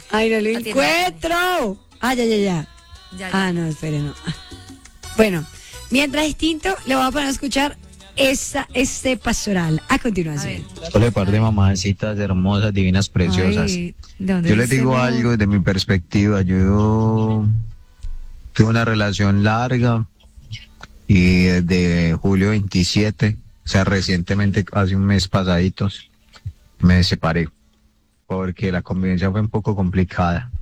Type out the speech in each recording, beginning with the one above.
Ay, no lo La tiene. encuentro. Ah, ya. Ah, no, espere, no. Bueno, mientras distinto, le voy a poner a escuchar este pastoral a continuación. Solo par de mamacitas hermosas, divinas, preciosas. Ay, ¿de dónde Yo les dice digo no? algo de mi perspectiva. Yo tuve una relación larga y desde julio 27, o sea, recientemente, hace un mes pasaditos, me separé porque la convivencia fue un poco complicada.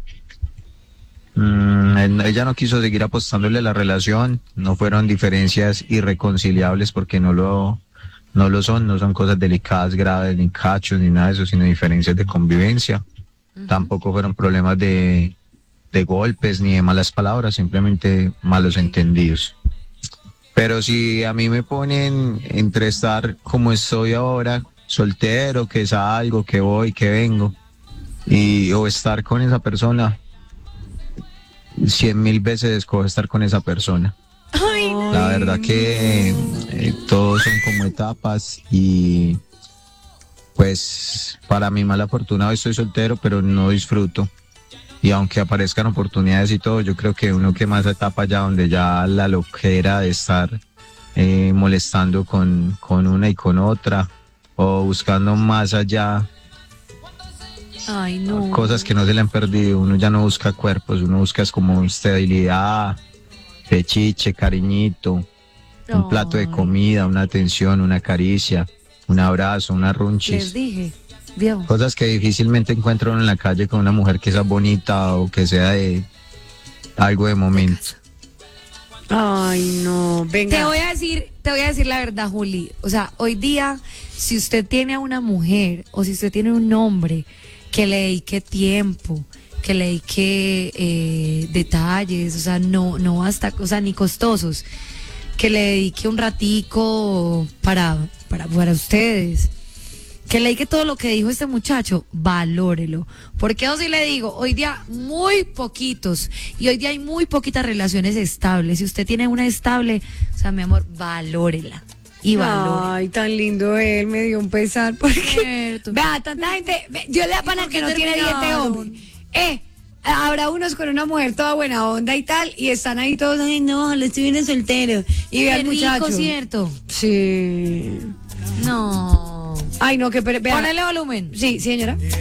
Ella no quiso seguir apostándole a la relación, no fueron diferencias irreconciliables porque no lo son, no son cosas delicadas, graves, ni cachos, ni nada de eso, sino diferencias de convivencia. Tampoco fueron problemas de golpes ni de malas palabras, simplemente malos entendidos. Pero si a mí me ponen entre estar como estoy ahora, soltero, que salgo, que voy, que vengo, o estar con esa persona, 100.000 veces escojo estar con esa persona. La verdad que todos son como etapas y pues para mi mala fortuna hoy estoy soltero, pero no disfruto. Y aunque aparezcan oportunidades y todo, yo creo que uno quema esa etapa ya donde ya la loquera de estar molestando con una y con otra o buscando más allá Ay, no. cosas que no se le han perdido. Uno ya no busca cuerpos, uno busca es como estabilidad, pechiche, cariñito, un plato de Ay. comida, una atención, una caricia, un abrazo, una Les runchis. dije, vio. Cosas que difícilmente encuentro uno en la calle con una mujer que sea bonita o que sea de algo de momento. Ay, no, venga. Te voy a decir la verdad, Juli. O sea, hoy día, si usted tiene a una mujer o si usted tiene un hombre que le dedique tiempo, que le dedique detalles, o sea, no basta, o sea, ni costosos, que le dedique un ratico para ustedes, que le dedique todo lo que dijo este muchacho, valórelo. Porque yo sí le digo, hoy día muy poquitos, y hoy día hay muy poquitas relaciones estables. Si usted tiene una estable, o sea, mi amor, valórela. Y valórela. Ay, tan lindo él, me dio un pesar porque Cierto. vea, tanta gente, Dios le da pana por que qué no tiene diente terminaron? hombre. Habrá unos con una mujer toda buena onda y tal, y están ahí todos, ay no, lo estoy viendo soltero. Y ve Qué al muchacho. rico, ¿cierto? Sí. No. Ay no, que vea. Ponele volumen. Sí, señora.